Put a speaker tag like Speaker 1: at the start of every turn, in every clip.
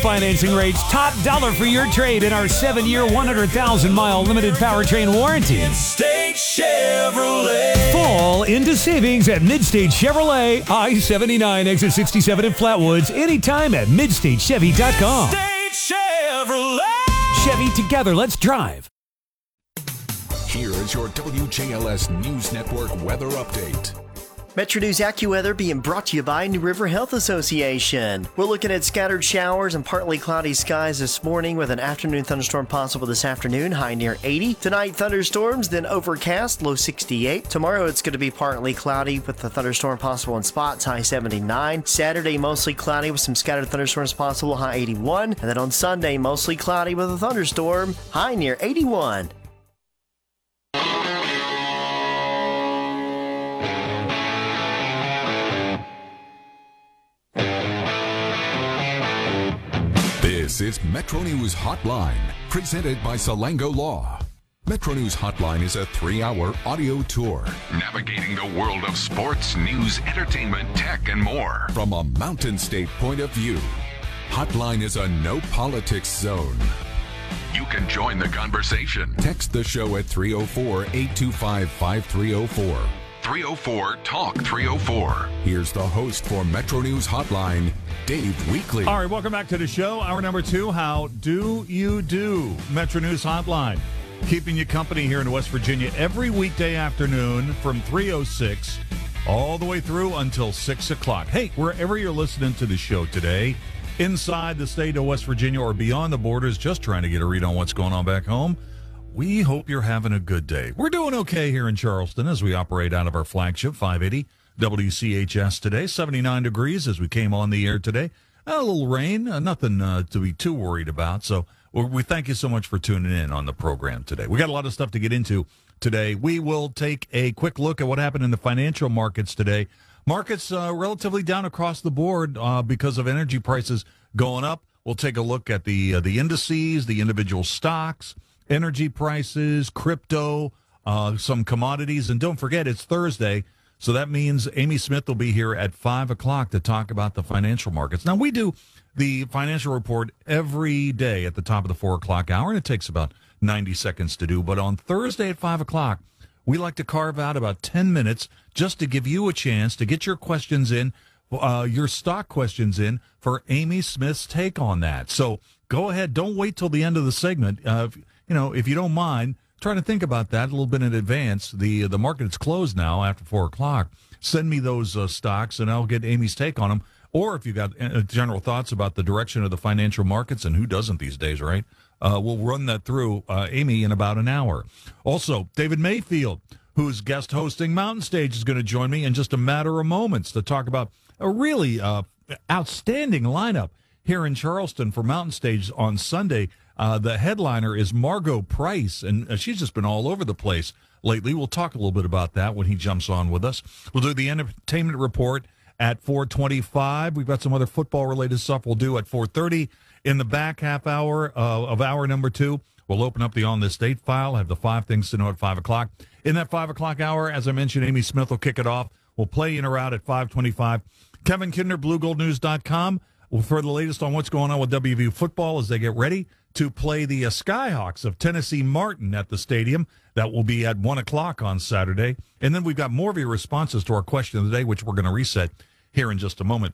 Speaker 1: Financing rates top dollar for your trade in our 7-year, 100,000-mile limited powertrain warranty.
Speaker 2: Midstate Chevrolet.
Speaker 1: Fall into savings at Midstate Chevrolet, I-79, exit 67 in Flatwoods. Anytime at MidstateChevy.com.
Speaker 2: Midstate Chevrolet.
Speaker 1: Chevy, together, let's drive.
Speaker 3: Here is your WJLS News Network weather update.
Speaker 4: Metro News AccuWeather being brought to you by New River Health Association. We're looking at scattered showers and partly cloudy skies this morning with an afternoon thunderstorm possible this afternoon, high near 80. Tonight, thunderstorms, then overcast, low 68. Tomorrow, it's going to be partly cloudy with a thunderstorm possible in spots, high 79. Saturday, mostly cloudy with some scattered thunderstorms possible, high 81. And then on Sunday, mostly cloudy with a thunderstorm, high near 81.
Speaker 3: This is Metro News Hotline, presented by Salango Law. Metro News Hotline is a 3-hour audio tour navigating the world of sports, news, entertainment, tech, and more from a Mountain State point of view. Hotline is a no politics zone. You can join the conversation. Text the show at 304-825-5304. 304-TALK-304. Here's the host for Metro News Hotline, Dave Weekley.
Speaker 5: All right, welcome back to the show. Hour number 2, How Do You Do? Metro News Hotline. Keeping you company here in West Virginia every weekday afternoon from 3:06 all the way through until 6 o'clock. Hey, wherever you're listening to the show today, inside the state of West Virginia or beyond the borders, just trying to get a read on what's going on back home, we hope you're having a good day. We're doing okay here in Charleston as we operate out of our flagship 580 WCHS today. 79 degrees as we came on the air today. A little rain, nothing to be too worried about. So we thank you so much for tuning in on the program today. We got a lot of stuff to get into today. We will take a quick look at what happened in the financial markets today. Markets relatively down across the board because of energy prices going up. We'll take a look at the indices, the individual stocks, energy prices, crypto, some commodities. And don't forget, it's Thursday, so that means Amy Smith will be here at 5 o'clock to talk about the financial markets. Now, we do the financial report every day at the top of the 4 o'clock hour, and it takes about 90 seconds to do. But on Thursday at 5 o'clock, we like to carve out about 10 minutes just to give you a chance to get your questions in, your stock questions in for Amy Smith's take on that. So go ahead. Don't wait till the end of the segment. If you don't mind, try to think about that a little bit in advance. The market is closed now after 4 o'clock. Send me those stocks, and I'll get Amy's take on them. Or if you've got general thoughts about the direction of the financial markets, and who doesn't these days, right? We'll run that through Amy in about an hour. Also, David Mayfield, who's guest hosting Mountain Stage, is going to join me in just a matter of moments to talk about a really outstanding lineup here in Charleston for Mountain Stage on Sunday. The headliner is Margo Price, and she's just been all over the place lately. We'll talk a little bit about that when he jumps on with us. We'll do the entertainment report at 4:25. We've got some other football-related stuff we'll do at 4:30. In the back half hour of hour number 2, we'll open up the On This Date file, have the 5 things to know at 5 o'clock. In that 5 o'clock hour, as I mentioned, Amy Smith will kick it off. We'll play in or out at 5:25. Kevin Kindner, BlueGoldNews.com, for the latest on what's going on with WVU football as they get ready to play the Skyhawks of Tennessee Martin at the stadium. That will be at 1 o'clock on Saturday. And then we've got more of your responses to our question of the day, which we're going to reset here in just a moment.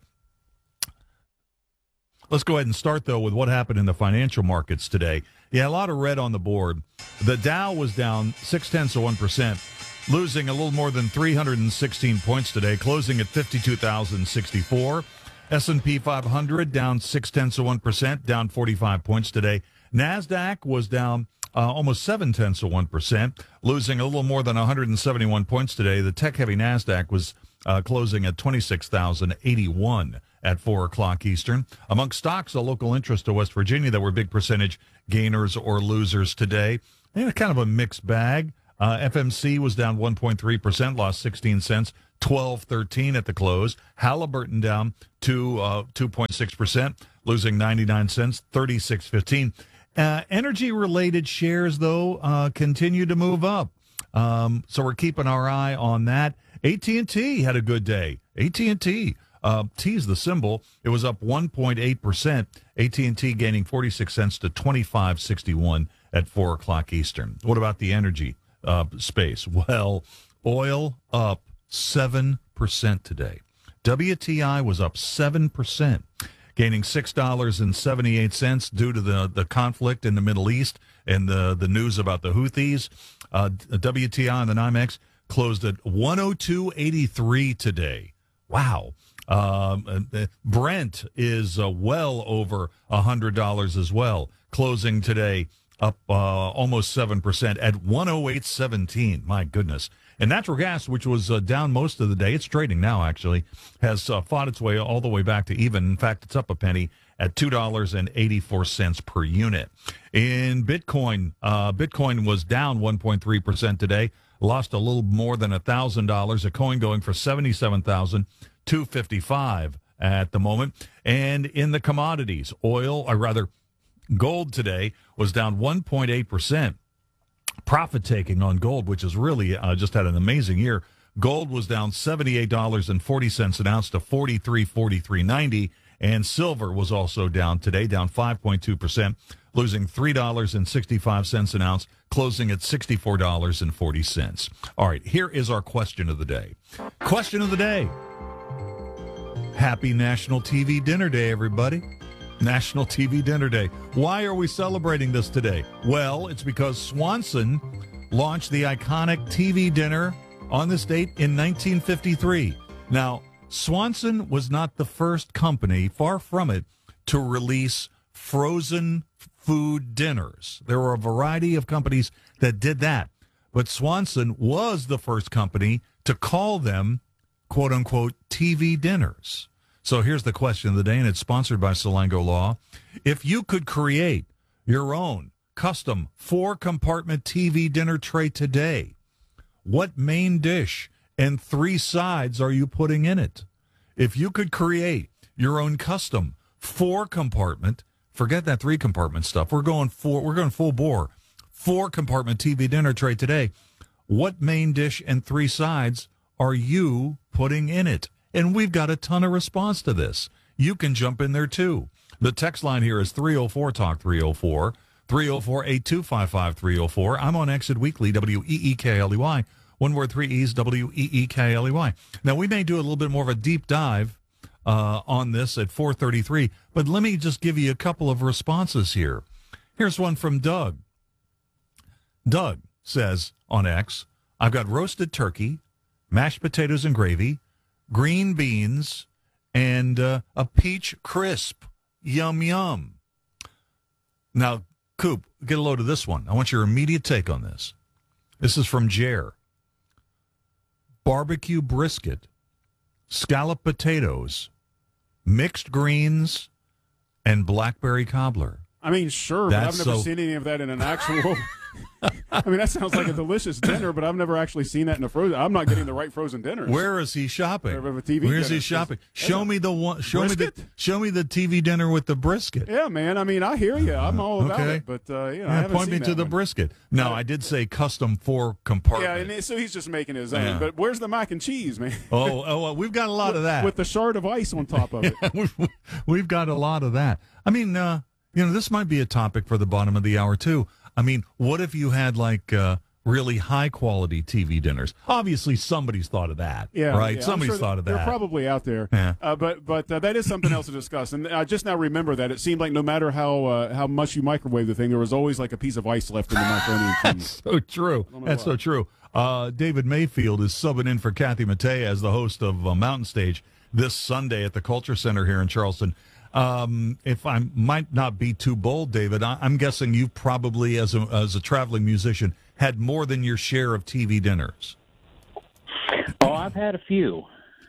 Speaker 5: Let's go ahead and start, though, with what happened in the financial markets today. Yeah, a lot of red on the board. The Dow was down 0.6%, losing a little more than 316 points today, closing at 52,064. S&P 500 down 0.6%, down 45 points today. NASDAQ was down almost 0.7%, losing a little more than 171 points today. The tech-heavy NASDAQ was closing at 26,081 at 4 o'clock Eastern. Among stocks of local interest to West Virginia that were big percentage gainers or losers today, and kind of a mixed bag. FMC was down 1.3%, lost 16 cents, 12.13 at the close. Halliburton down 2.6%, losing 99 cents, 36.15. Energy-related shares, though, continue to move up. So we're keeping our eye on that. AT&T had a good day. AT&T T's the symbol. It was up 1.8%. AT&T gaining 46 cents to 25.61 at 4 o'clock Eastern. What about the energy space? Well, oil up 7% today. WTI was up 7%, gaining $6.78 due to the conflict in the Middle East and the news about the Houthis. WTI on the NYMEX closed at 102.83 today. Wow. Brent is well over $100 as well, closing today up almost 7% at 108.17. My goodness. And natural gas, which was down most of the day, it's trading now actually, has fought its way all the way back to even. In fact, it's up a penny at $2.84 per unit. In Bitcoin, Bitcoin was down 1.3% today, lost a little more than $1,000. A coin going for $77,255 at the moment. And in the commodities, gold today was down 1.8%. Profit taking on gold, which has really just had an amazing year. Gold was down $78.40 an ounce to $43.90. And silver was also down today, down 5.2%, losing $3.65 an ounce, closing at $64.40. All right, here is our question of the day. Question of the day. Happy National TV Dinner Day, everybody. National TV Dinner Day. Why are we celebrating this today? Well, it's because Swanson launched the iconic TV dinner on this date in 1953. Now, Swanson was not the first company, far from it, to release frozen food dinners. There were a variety of companies that did that, but Swanson was the first company to call them, quote-unquote, TV dinners. So here's the question of the day, and it's sponsored by Salango Law. If you could create your own custom 4-compartment TV dinner tray today, what main dish and 3 sides are you putting in it? If you could create your own custom 4-compartment, forget that 3-compartment stuff. We're going full bore. 4-compartment TV dinner tray today. What main dish and 3 sides are you putting in it? And we've got a ton of response to this. You can jump in there, too. The text line here is 304-TALK 304, 304-8255-304. I'm on Exit Weekly, WEEKLEY. One word, 3 E's, WEEKLEY. Now, we may do a little bit more of a deep dive on this at 4:33, but let me just give you a couple of responses here. Here's one from Doug. Doug says on X, I've got roasted turkey, mashed potatoes and gravy, green beans, and a peach crisp. Yum, yum. Now, Coop, get a load of this one. I want your immediate take on this. This is from Jer. Barbecue brisket, scallop potatoes, mixed greens, and blackberry cobbler.
Speaker 6: I mean, sure, but I've never seen any of that in an actual... I mean, that sounds like a delicious dinner, but I've never actually seen that in a frozen... I'm not getting the right frozen dinners.
Speaker 5: Where is he shopping?
Speaker 6: Where
Speaker 5: is he shopping? Show me the one. Show me the TV dinner with the brisket.
Speaker 6: Yeah, man. I mean, I hear you. I'm all about it, but I haven't
Speaker 5: point me to the brisket. No, I did say custom 4-compartment.
Speaker 6: Yeah, and so he's just making his own. Yeah. But where's the mac and cheese, man?
Speaker 5: Oh, we've got a lot of that
Speaker 6: with the shard of ice on top of it.
Speaker 5: We've got a lot of that. I mean, this might be a topic for the bottom of the hour too. I mean, what if you had like really high-quality TV dinners? Obviously, somebody's thought of that, right? Somebody's thought of that.
Speaker 6: They're probably out there.
Speaker 5: Yeah.
Speaker 6: But that is something else to discuss. And I just now remember that it seemed like no matter how much you microwave the thing, there was always like a piece of ice left in the macaroni and cheese.
Speaker 5: So true. That's so true. David Mayfield is subbing in for Kathy Mattea as the host of Mountain Stage this Sunday at the Culture Center here in Charleston. If I might not be too bold, David, I'm guessing you probably, as a traveling musician, had more than your share of TV dinners.
Speaker 7: Oh, I've had a few.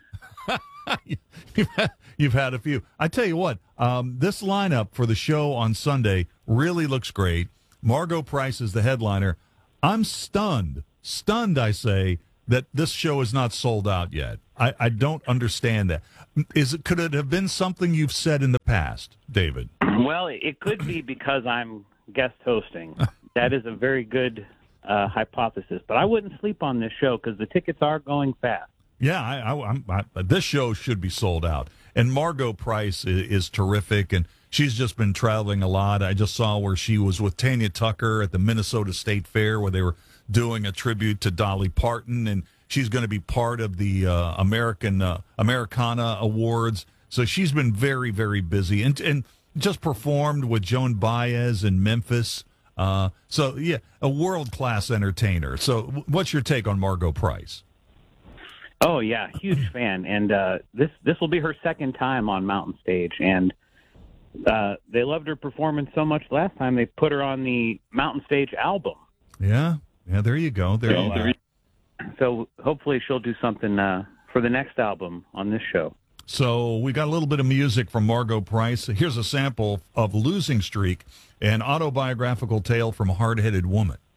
Speaker 5: You've had a few. I tell you what, this lineup for the show on Sunday really looks great. Margot Price is the headliner. I'm stunned, I say, that this show is not sold out yet. I don't understand that. Could it have been something you've said in the past, David?
Speaker 7: Well, it could be because I'm guest hosting. That is a very good hypothesis. But I wouldn't sleep on this show because the tickets are going fast.
Speaker 5: Yeah, this show should be sold out. And Margot Price is terrific, and she's just been traveling a lot. I just saw where she was with Tanya Tucker at the Minnesota State Fair, where they were doing a tribute to Dolly Parton, and she's going to be part of the Americana Awards. So she's been very, very busy, and just performed with Joan Baez in Memphis. So, yeah, a world-class entertainer. So what's your take on Margot Price?
Speaker 7: Oh, yeah, huge fan. And this will be her second time on Mountain Stage. And they loved her performance so much last time, they put her on the Mountain Stage album.
Speaker 5: Yeah, there you go.
Speaker 7: So hopefully she'll do something for the next album on this show.
Speaker 5: So we got a little bit of music from Margot Price. Here's a sample of Losing Streak, an autobiographical tale from a hard-headed woman.